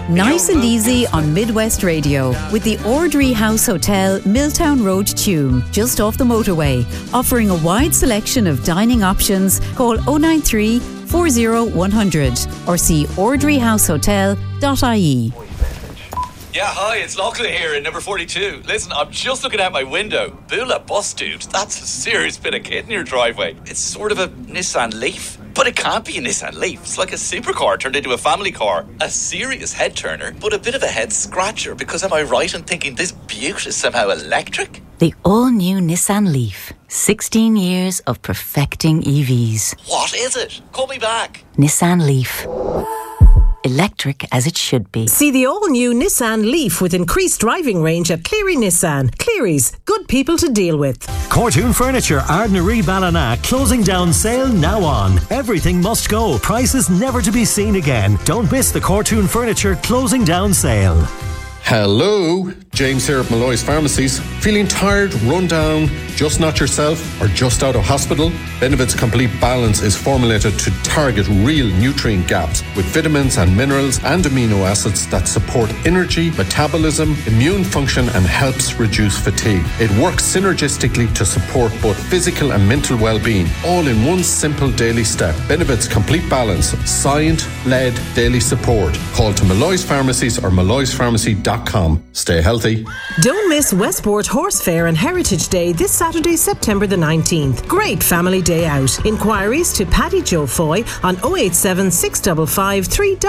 Nice and easy on Midwest Radio with the Ordry House Hotel, Milltown Road, Tuam, just off the motorway. Offering a wide selection of dining options. Call 093 40 100 or see ordryhousehotel.ie. Yeah, hi, it's Lachlan here in number 42. Listen, I'm just looking out my window. Bula bus, dude. That's a serious bit of kit in your driveway. It's sort of a Nissan Leaf. But it can't be a Nissan Leaf. It's like a supercar turned into a family car. A serious head turner, but a bit of a head scratcher. Because am I right in thinking this beaut is somehow electric? The all-new Nissan Leaf. 16 years of perfecting EVs. What is it? Call me back. Nissan Leaf. Electric as it should be. See the all-new Nissan Leaf with increased driving range at Cleary Nissan. Cleary's, good people to deal with. Cortoon Furniture, Ardnaree Ballina, closing down sale now on. Everything must go. Prices never to be seen again. Don't miss the Cortoon Furniture closing down sale. Hello, James here at Malloy's Pharmacies. Feeling tired, run down, just not yourself, or just out of hospital? Benevit's Complete Balance is formulated to target real nutrient gaps with vitamins and minerals and amino acids that support energy, metabolism, immune function and helps reduce fatigue. It works synergistically to support both physical and mental well-being, all in one simple daily step. Benevit's Complete Balance, science-led daily support. Call to Malloy's Pharmacies or malloyspharmacy.com. Stay healthy. Don't miss Westport Horse Fair and Heritage Day this Saturday, September the 19th. Great family day out. Inquiries to Paddy Joe Foy on 087 655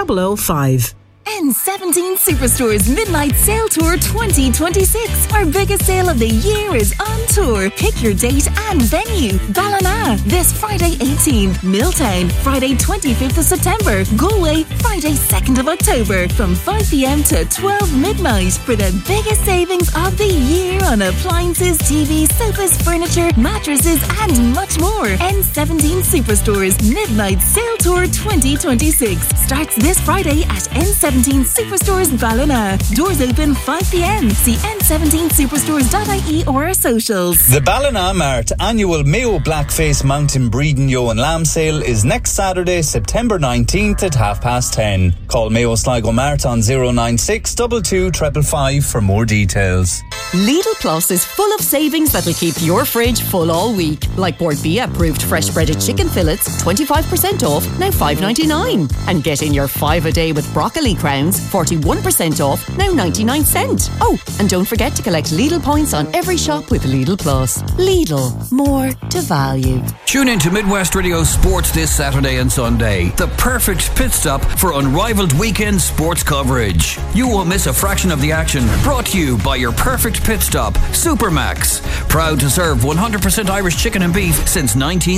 3005. N17 Superstore's Midnight Sale Tour 2026. Our biggest sale of the year is on tour. Pick your date and venue. Ballina, this Friday 18th. Milltown, Friday 25th of September. Galway, Friday 2nd of October. From 5 p.m. to 12 midnight for the biggest savings of the year on appliances, TVs, sofas, furniture, mattresses and much more. N17 Superstore's Midnight Sale Tour 2026 starts this Friday at N17 Superstores Ballina. Doors open 5 p.m. See n17superstores.ie or our socials. The Ballina Mart annual Mayo Blackface Mountain Breeding Yo and Lamb sale is next Saturday, September 19th at 10:30. Call Mayo Sligo Mart on 096 22 555 for more details. Lidl Plus is full of savings that'll keep your fridge full all week. Like Bord Bia approved fresh breaded chicken fillets, 25% off, now $5.99. And get in your 5 a day with broccoli crowns, 41% off, now 99 cents. Oh, and don't forget to collect Lidl points on every shop with Lidl Plus. Lidl, more to value. Tune in to Midwest Radio Sports this Saturday and Sunday. The perfect pit stop for unrivaled weekend sports coverage. You won't miss a fraction of the action. Brought to you by your perfect pit stop, Supermax. Proud to serve 100% Irish chicken and beef since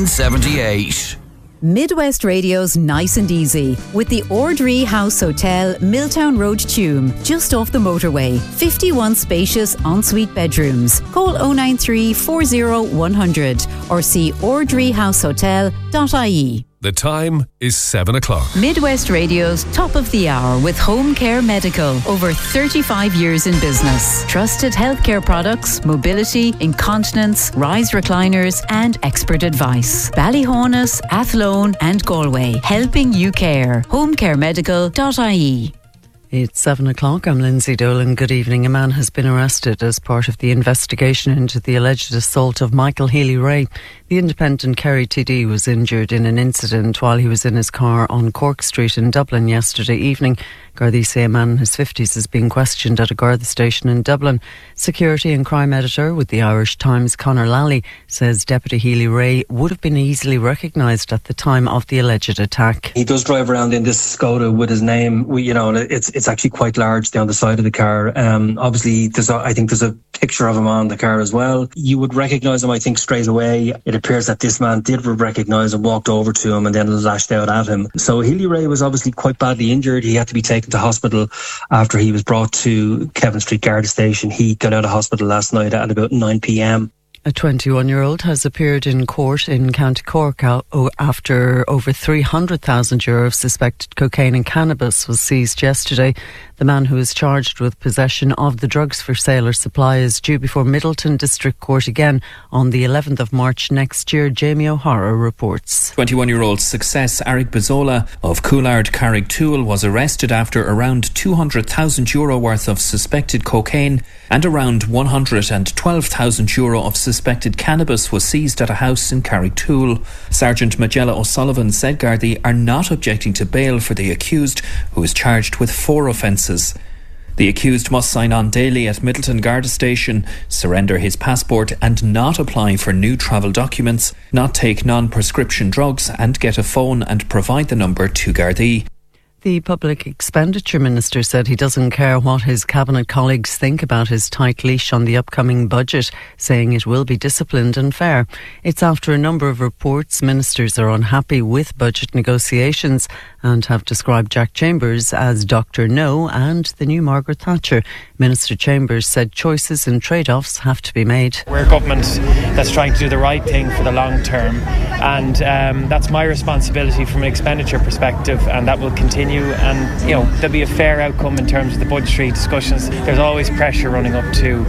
1978. Midwest Radio's Nice and Easy with the Ordry House Hotel, Milltown Road, Tuam, just off the motorway. 51 spacious ensuite bedrooms. Call 093 40 100 or see ordryhousehotel.ie. The time is 7 o'clock. Midwest Radio's Top of the Hour with Home Care Medical. Over 35 years in business. Trusted healthcare products, mobility, incontinence, rise recliners and expert advice. Ballyhonus, Athlone and Galway. Helping you care. homecaremedical.ie. It's 7 o'clock. I'm Lindsay Dolan. Good evening. A man has been arrested as part of the investigation into the alleged assault of Michael Healy-Rae. The independent Kerry TD was injured in an incident while he was in his car on Cork Street in Dublin yesterday evening. Gardaí say a man in his 50s is being questioned at a Garda station in Dublin. Security and crime editor with the Irish Times, Conor Lally, says Deputy Healy-Rae would have been easily recognised at the time of the alleged attack. He does drive around in this Skoda with his name. It's actually quite large down the side of the car. Obviously, I think there's a picture of him on the car as well. You would recognise him, I think, straight away. It appears that this man did recognise him, walked over to him and then lashed out at him. So Healy-Rae was obviously quite badly injured. He had to be taken to hospital after he was brought to Kevin Street Garda Station. He got out of hospital last night at about 9 p.m. A 21-year-old has appeared in court in County Cork after over €300,000 of suspected cocaine and cannabis was seized yesterday. The man who is charged with possession of the drugs for sale or supply is due before Middleton District Court again on the 11th of March next year. Jamie O'Hara reports. 21-year-old Success Eric Bazzola of Coolard Carrigtwohill was arrested after around €200,000 worth of suspected cocaine and around €112,000 of suspected cannabis was seized at a house in Carrigtwohill. Sergeant Magella O'Sullivan said Gardaí are not objecting to bail for the accused, who is charged with 4 offences. The accused must sign on daily at Middleton Garda Station, surrender his passport and not apply for new travel documents, not take non-prescription drugs and get a phone and provide the number to Gardaí. The Public Expenditure Minister said he doesn't care what his cabinet colleagues think about his tight leash on the upcoming budget, saying it will be disciplined and fair. It's after a number of reports ministers are unhappy with budget negotiations and have described Jack Chambers as Dr. No and the new Margaret Thatcher. Minister Chambers said choices and trade-offs have to be made. We're a government that's trying to do the right thing for the long term, and that's my responsibility from an expenditure perspective, and that will continue. And there'll be a fair outcome in terms of the budgetary discussions. There's always pressure running up to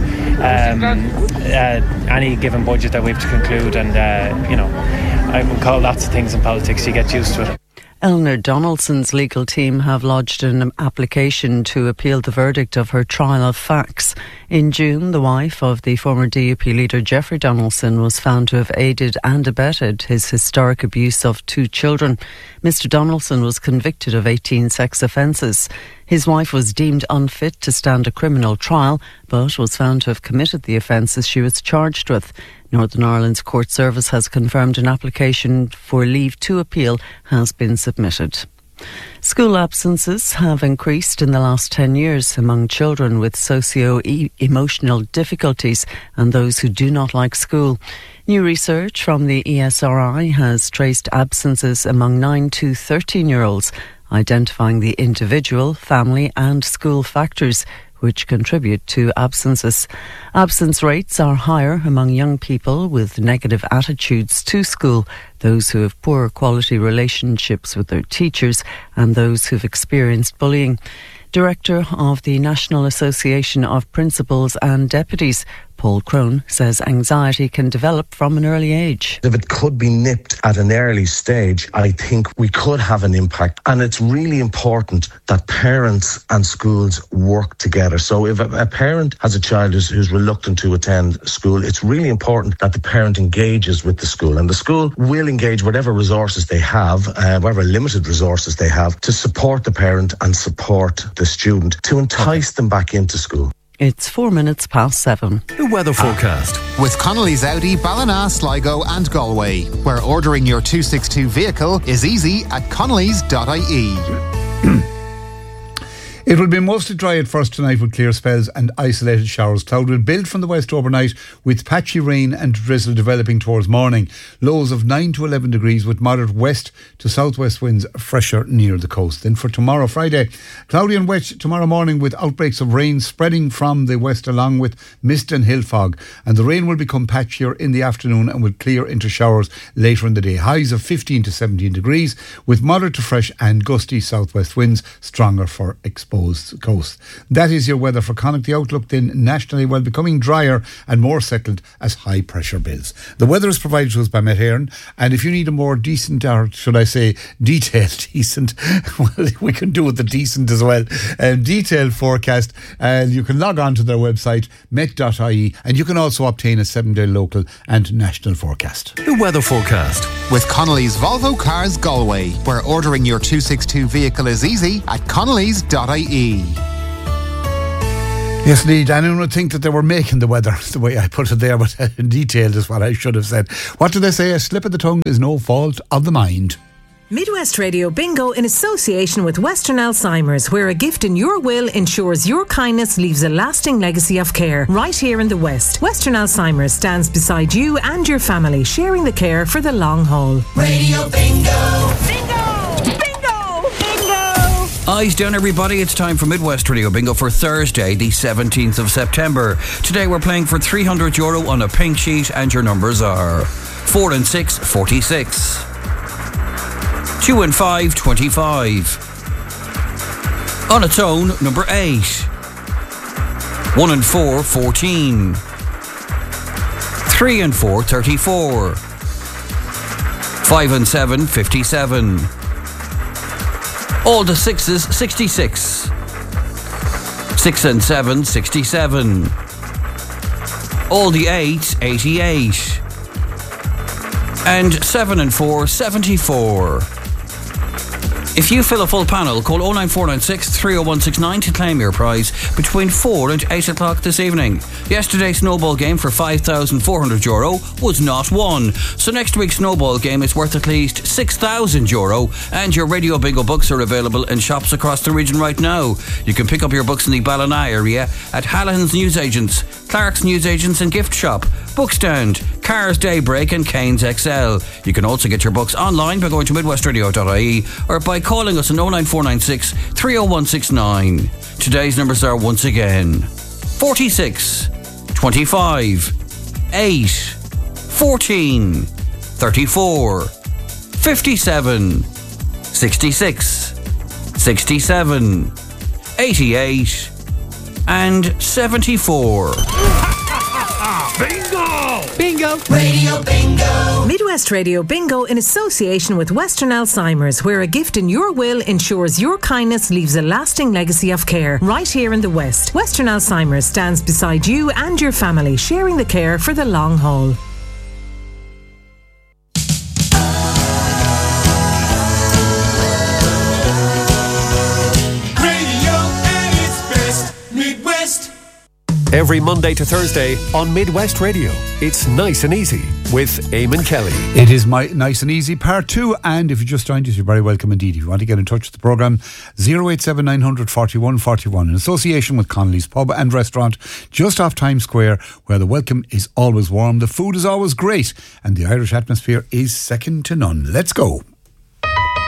any given budget that we have to conclude, and I would call lots of things in politics. You get used to it. Eleanor Donaldson's legal team have lodged an application to appeal the verdict of her trial of facts. In June, the wife of the former DUP leader Jeffrey Donaldson was found to have aided and abetted his historic abuse of 2 children. Mr. Donaldson was convicted of 18 sex offences. His wife was deemed unfit to stand a criminal trial, but was found to have committed the offences she was charged with. Northern Ireland's court service has confirmed an application for leave to appeal has been submitted. School absences have increased in the last 10 years among children with socio-emotional difficulties and those who do not like school. New research from the ESRI has traced absences among 9 to 13-year-olds, identifying the individual, family and school factors which contribute to absences. Absence rates are higher among young people with negative attitudes to school, those who have poor quality relationships with their teachers and those who've experienced bullying. Director of the National Association of Principals and Deputies, Paul Crone, says anxiety can develop from an early age. If it could be nipped at an early stage, I think we could have an impact. And it's really important that parents and schools work together. So if a parent has a child who's reluctant to attend school, it's really important that the parent engages with the school. And the school will engage whatever resources they have, whatever limited resources they have, to support the parent and support the student, to entice them back into school. It's 4 minutes past 7. The weather forecast. With Connolly's Audi, Ballina, Sligo and Galway, where ordering your 262 vehicle is easy at connellys.ie. It will be mostly dry at first tonight with clear spells and isolated showers. Cloud will build from the west overnight with patchy rain and drizzle developing towards morning. Lows of 9 to 11 degrees with moderate west to southwest winds, fresher near the coast. Then for tomorrow, Friday, cloudy and wet tomorrow morning with outbreaks of rain spreading from the west along with mist and hill fog. And the rain will become patchier in the afternoon and will clear into showers later in the day. Highs of 15 to 17 degrees with moderate to fresh and gusty southwest winds, stronger for exposed coast. That is your weather for Connacht. The outlook then nationally will becoming drier and more settled as high pressure builds. The weather is provided to us by Met Éireann, and if you need a more decent, or should I say detailed decent, well, we can do with the decent as well, detailed forecast, you can log on to their website met.ie, and you can also obtain a 7-day local and national forecast. The weather forecast with Connolly's Volvo Cars Galway, where ordering your 262 vehicle is easy at connellys.ie. Yes, indeed. Anyone would think that they were making the weather, the way I put it there, but detailed is what I should have said. What do they say? A slip of the tongue is no fault of the mind. Midwest Radio Bingo in association with Western Alzheimer's, where a gift in your will ensures your kindness leaves a lasting legacy of care right here in the West. Western Alzheimer's stands beside you and your family, sharing the care for the long haul. Radio Bingo! Bingo! Bingo! Bingo! Eyes down, everybody. It's time for Midwest Radio Bingo for Thursday, the 17th of September. Today we're playing for €300 on a pink sheet, and your numbers are 4 and 6, 46. 2 and 5, 25. On its own, number 8. 1 and 4, 14. 3 and 4, 34. 5 and 7, 57. All the 6s, 66. 6 and 7, 67. All the 8s, 88. And 7 and 4, 74. If you fill a full panel, call 09496 30169 to claim your prize between 4 and 8 o'clock this evening. Yesterday's snowball game for €5,400 was not won. So next week's snowball game is worth at least €6,000, and your Radio Bingo books are available in shops across the region right now. You can pick up your books in the Ballina area at Hallahan's Newsagents, Clark's Newsagents and Gift Shop, Bookstand, Cars Daybreak and Cairns XL. You can also get your books online by going to midwestradio.ie or by calling us on 09496 30169. Today's numbers are once again 46, 25, 8, 14, 34, 57, 66, 67, 88 and 74. Bingo! Bingo! Radio Bingo! Midwest Radio Bingo in association with Western Alzheimer's, where a gift in your will ensures your kindness leaves a lasting legacy of care right here in the West. Western Alzheimer's stands beside you and your family, sharing the care for the long haul. Every Monday to Thursday on Midwest Radio, it's Nice and Easy with Eamon Kelly. It is my Nice and Easy Part 2, and if you just joined us, you're very welcome indeed. If you want to get in touch with the programme, 087 900 41 41, in association with Connolly's Pub and Restaurant, just off Times Square, where the welcome is always warm, the food is always great, and the Irish atmosphere is second to none. Let's go.